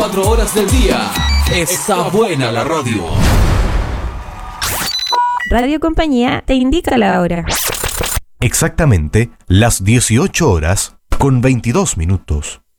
4 horas del día. Está buena la radio. Radio Compañía te indica la hora. Exactamente las 18 horas con 22 minutos.